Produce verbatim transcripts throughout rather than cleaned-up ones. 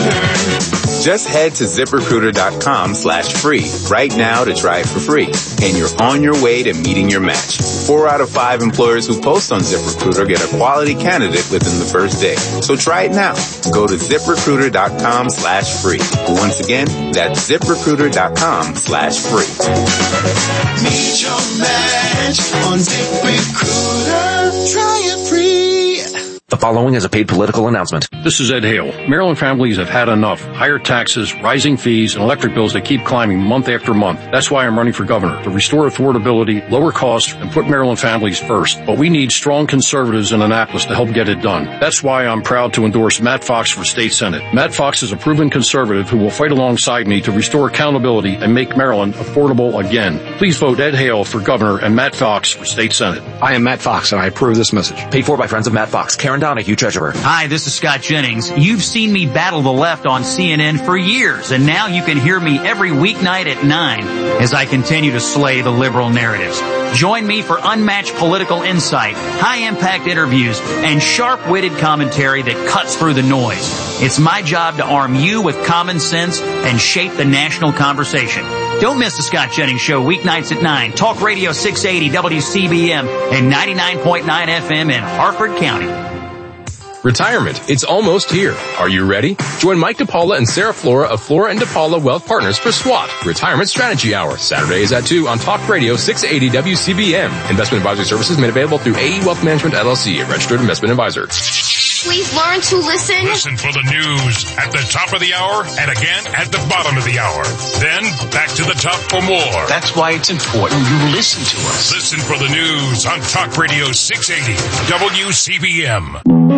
Just head to ZipRecruiter.com slash free right now to try it for free. And you're on your way to meeting your match. Four out of five employers who post on ZipRecruiter get a quality candidate within the first day. So try it now. Go to ZipRecruiter.com slash free. Once again, that's ZipRecruiter.com slash free. Meet your match on ZipRecruiter. Try it free. The following is a paid political announcement. This is Ed Hale. Maryland families have had enough. Higher taxes, rising fees, and electric bills that keep climbing month after month. That's why I'm running for governor, to restore affordability, lower costs, and put Maryland families first. But we need strong conservatives in Annapolis to help get it done. That's why I'm proud to endorse Matt Fox for state senate. Matt Fox is a proven conservative who will fight alongside me to restore accountability and make Maryland affordable again. Please vote Ed Hale for governor and Matt Fox for state senate. I am Matt Fox, and I approve this message. Paid for by friends of Matt Fox. Karen Donahue, treasurer. Hi, this is Scott Jennings. You've seen me battle the left on C N N for years, and now you can hear me every weeknight at nine as I continue to slay the liberal narratives. Join me for unmatched political insight, high-impact interviews, and sharp-witted commentary that cuts through the noise. It's my job to arm you with common sense and shape the national conversation. Don't miss the Scott Jennings Show weeknights at nine. Talk Radio six eighty W C B M and ninety-nine point nine F M in Harford County. Retirement. It's almost here. Are you ready? Join Mike DePaula and Sarah Flora of Flora and DePaula Wealth Partners for SWAT, Retirement Strategy Hour. Saturdays at two on Talk Radio six eighty W C B M. Investment advisory services made available through A E Wealth Management L L C, a registered investment advisor. Please learn to listen. Listen for the news at the top of the hour and again at the bottom of the hour. Then back to the top for more. That's why it's important you listen to us. Listen for the news on Talk Radio six eighty W C B M.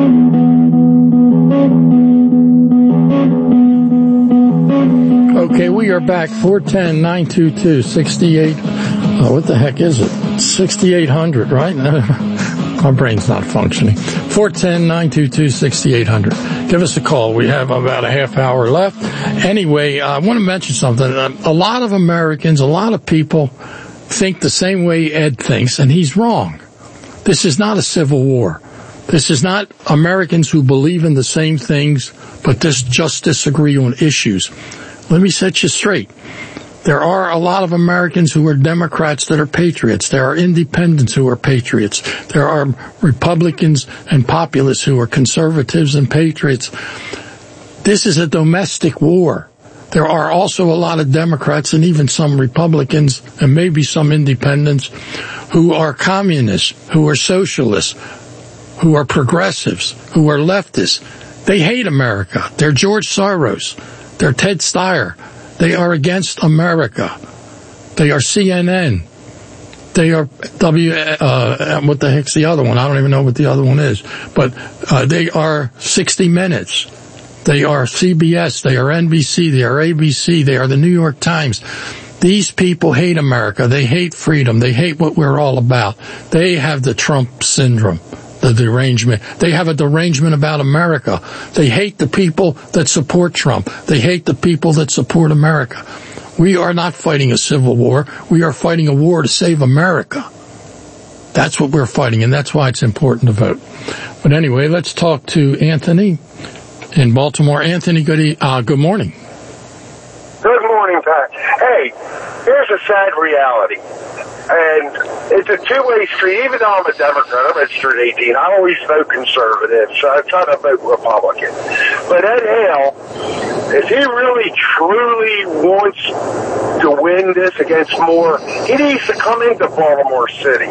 Okay, we are back. four one zero, nine two two, six eight. Oh, what the heck is it? sixty-eight hundred, right? My brain's not functioning. four one zero, nine two two, six eight hundred. Give us a call. We have about a half hour left. Anyway, I want to mention something. A lot of Americans, a lot of people think the same way Ed thinks, and he's wrong. This is not a civil war. This is not Americans who believe in the same things, but just, just disagree on issues. Let me set you straight. There are a lot of Americans who are Democrats that are patriots. There are independents who are patriots. There are Republicans and populists who are conservatives and patriots. This is a domestic war. There are also a lot of Democrats and even some Republicans and maybe some independents who are communists, who are socialists, who are progressives, who are leftists. They hate America. They're George Soros. They're Ted Steyer. They are against America. They are C N N. They are W, uh, what the heck's the other one? I don't even know what the other one is. But uh, they are sixty minutes. They are C B S. They are N B C. They are A B C. They are the New York Times. These people hate America. They hate freedom. They hate what we're all about. They have the Trump syndrome. The derangement. They have a derangement about America. They hate the people that support Trump. They hate the people that support America. We are not fighting a civil war. We are fighting a war to save America. That's what we're fighting, and that's why it's important to vote. But anyway, let's talk to Anthony in Baltimore. Anthony, good, e- uh, good morning. Good morning, Pat. Hey, here's a sad reality. And it's a two-way street. Even though I'm a Democrat, I'm registered eighteen, I always vote conservative, so I try to vote Republican. But Ed Hale, if he really, truly wants to win this against Moore, he needs to come into Baltimore City.